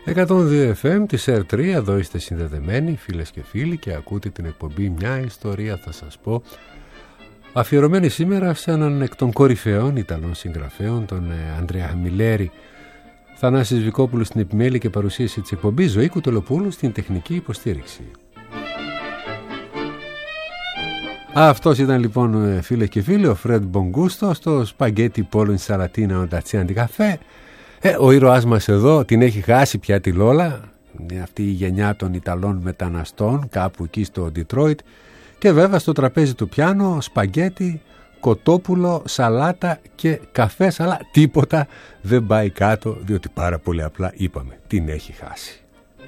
102 FM της R3, εδώ είστε συνδεδεμένοι φίλες και φίλοι και ακούτε την εκπομπή «Μια ιστορία θα σας πω», αφιερωμένη σήμερα σε έναν εκ των κορυφαίων Ιταλών συγγραφέων, τον Ανδρέα Χαμιλέρη. Θανάσης Βικόπουλος στην επιμέλεια και παρουσίαση της εκπομπής, Ζωή Κουτελοπούλου στην τεχνική υποστήριξη. Αυτός ήταν λοιπόν, φίλες και φίλοι, ο Φρεντ Μπογκούστο στο σπαγκέτι πόλο Ινσαλατίνα οντατσιάντι καφέ. Ο ήρωάς μας εδώ την έχει χάσει πια τη Λόλα, αυτή η γενιά των Ιταλών μεταναστών κάπου εκεί στο Ντιτρόιτ, και βέβαια στο τραπέζι του πιάνο σπαγκέτι, κοτόπουλο, σαλάτα και καφές, αλλά τίποτα δεν πάει κάτω, διότι πάρα πολύ απλά είπαμε την έχει χάσει.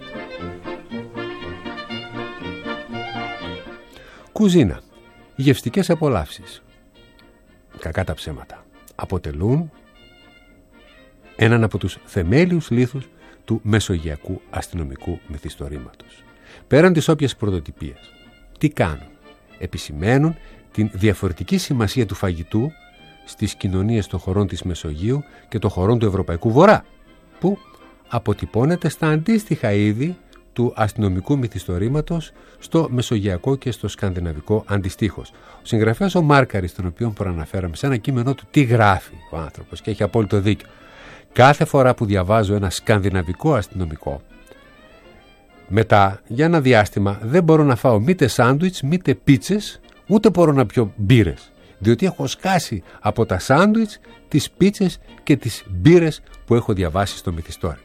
Κουζίνα. Γευστικές απολαύσεις, κακά τα ψέματα, αποτελούν έναν από τους θεμέλιους λίθους του μεσογειακού αστυνομικού μυθιστορήματος. Πέραν της όποιας πρωτοτυπίας, τι κάνουν? Επισημαίνουν την διαφορετική σημασία του φαγητού στις κοινωνίες των χωρών της Μεσογείου και των χωρών του Ευρωπαϊκού Βορρά, που αποτυπώνεται στα αντίστοιχα είδη του αστυνομικού μυθιστορήματος στο μεσογειακό και στο σκανδιναβικό αντιστοίχος. Ο συγγραφέας ο Μάρκαρης, τον οποίο προαναφέραμε σε ένα κείμενό του, τι γράφει ο άνθρωπος, και έχει απόλυτο δίκιο. Κάθε φορά που διαβάζω ένα σκανδιναβικό αστυνομικό, μετά για ένα διάστημα δεν μπορώ να φάω μήτε σάντουιτς, μήτε πίτσες, ούτε μπορώ να πιω μπύρες, διότι έχω σκάσει από τα σάντουιτς, τις πίτσες και τις μπύρες που έχω διαβάσει στο μυθιστόρημα.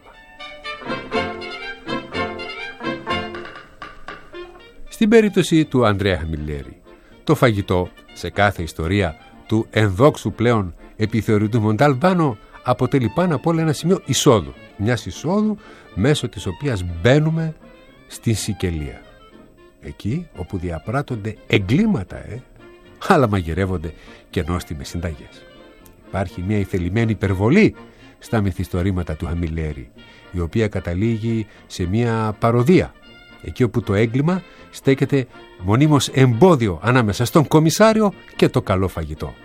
Στην περίπτωση του Ανδρέα Χαμιλέρη, το φαγητό σε κάθε ιστορία του ενδόξου πλέον επιθεωρητού Μονταλμπάνο αποτελεί πάνω απ' όλα ένα σημείο εισόδου, μιας εισόδου μέσω της οποίας μπαίνουμε στην Σικελία. Εκεί όπου διαπράττονται εγκλήματα, αλλά μαγειρεύονται και νόστιμες συνταγές. Υπάρχει μια ηθελημένη υπερβολή στα μυθιστορήματα του Χαμιλέρη, η οποία καταλήγει σε μια παροδία, εκεί όπου το έγκλημα στέκεται μονίμως εμπόδιο ανάμεσα στον κομισάριο και το καλό φαγητό.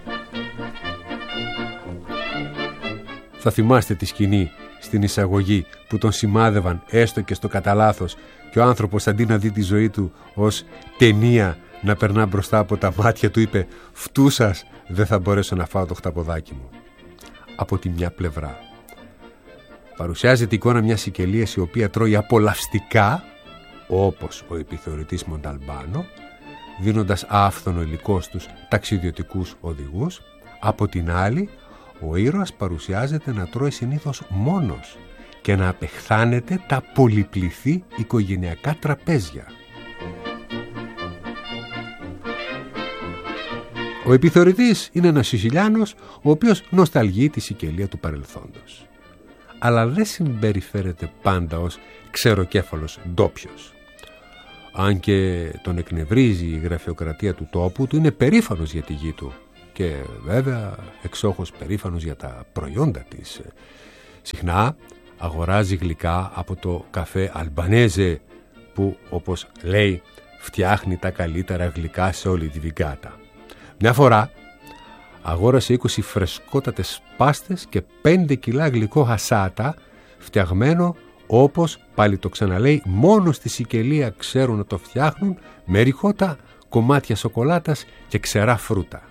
Θα θυμάστε τη σκηνή στην εισαγωγή που τον σημάδευαν έστω και στο κατά λάθος, και ο άνθρωπος αντί να δει τη ζωή του ως ταινία να περνά μπροστά από τα μάτια του, είπε «Φτούσας, δεν θα μπορέσω να φάω το χταποδάκι μου». Από τη μια πλευρά παρουσιάζεται εικόνα μιας Σικελίας η οποία τρώει απολαυστικά, όπως ο επιθεωρητής Μονταλμπάνο, δίνοντας άφθονο υλικό στους ταξιδιωτικούς οδηγούς. Από την άλλη, ο ήρωας παρουσιάζεται να τρώει συνήθως μόνος και να απεχθάνεται τα πολυπληθή οικογενειακά τραπέζια. Ο επιθεωρητής είναι ένας Σισιλιάνος, ο οποίος νοσταλγεί τη Σικελία του παρελθόντος, αλλά δεν συμπεριφέρεται πάντα ως ξεροκέφαλος ντόπιος. Αν και τον εκνευρίζει η γραφειοκρατία του τόπου του, είναι περήφανος για τη γη του και βέβαια εξόχως περήφανος για τα προϊόντα της. Συχνά αγοράζει γλυκά από το καφέ Αλμπανέζε, που όπως λέει φτιάχνει τα καλύτερα γλυκά σε όλη τη Βιγκάτα. Μια φορά αγόρασε 20 φρεσκότατες πάστες και 5 κιλά γλυκό χασάτα, φτιαγμένο όπως, πάλι το ξαναλέει, μόνο στη Σικελία ξέρουν να το φτιάχνουν, με ριχότα, κομμάτια σοκολάτας και ξερά φρούτα.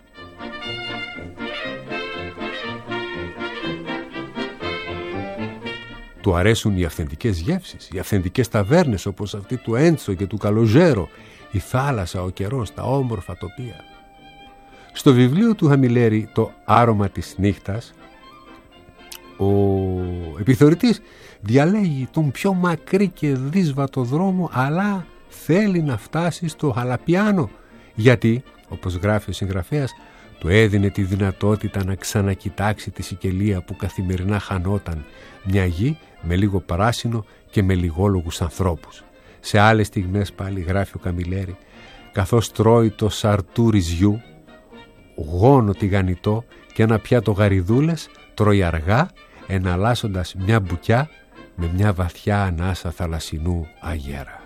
Του αρέσουν οι αυθεντικές γεύσεις, οι αυθεντικές ταβέρνες όπως αυτή του Έντσο και του Καλοζέρο, η θάλασσα, ο καιρός, τα όμορφα τοπία. Στο βιβλίο του Χαμιλέρη «Το άρωμα της νύχτας», ο επιθεωρητής διαλέγει τον πιο μακρύ και δύσβατο δρόμο, αλλά θέλει να φτάσει στο Χαλαπιάνο, γιατί, όπως γράφει ο συγγραφέας, του έδινε τη δυνατότητα να ξανακοιτάξει τη Σικελία που καθημερινά χανόταν, μια γη με λίγο πράσινο και με λιγόλογους ανθρώπους. Σε άλλες στιγμές, πάλι γράφει ο Χαμιλέρη, καθώς τρώει το σαρτού ρυζιού, γόνο τηγανιτό και ένα πιάτο γαριδούλες, τρώει αργά, εναλλάσσοντας μια μπουκιά με μια βαθιά ανάσα θαλασσινού αγέρα.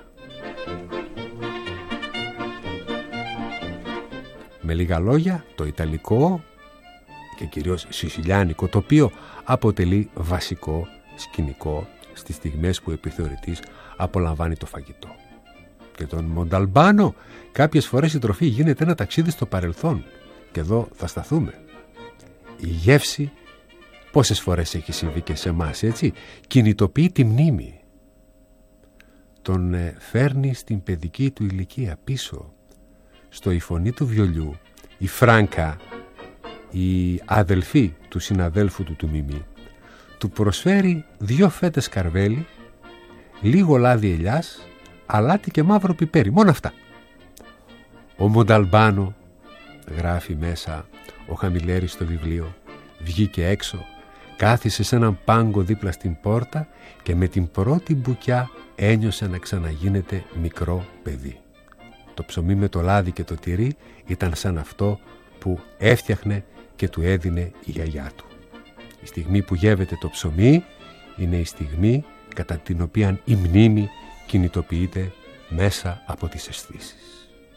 Με λίγα λόγια, το ιταλικό και κυρίως σισιλιάνικο τοπίο αποτελεί βασικό σκηνικό στις στιγμές που ο επιθεωρητής απολαμβάνει το φαγητό. Και τον Μονταλμπάνο κάποιες φορές η τροφή γίνεται ένα ταξίδι στο παρελθόν. Και εδώ θα σταθούμε. Η γεύση, πόσες φορές έχει συμβεί και σε εμάς, έτσι, κινητοποιεί τη μνήμη. Τον φέρνει στην παιδική του ηλικία πίσω. Στο υφωνή του βιολιού, η Φράνκα, η αδελφή του συναδέλφου του Μιμί, του προσφέρει 2 φέτες καρβέλι, λίγο λάδι ελιάς, αλάτι και μαύρο πιπέρι. Μόνο αυτά. Ο Μονταλμπάνο, γράφει μέσα ο Χαμιλέρης στο βιβλίο, βγήκε έξω, κάθισε σε έναν πάγκο δίπλα στην πόρτα και με την πρώτη μπουκιά ένιωσε να ξαναγίνεται μικρό παιδί. Το ψωμί με το λάδι και το τυρί ήταν σαν αυτό που έφτιαχνε και του έδινε η γιαγιά του. Η στιγμή που γεύεται το ψωμί είναι η στιγμή κατά την οποία η μνήμη κινητοποιείται μέσα από τις αισθήσεις.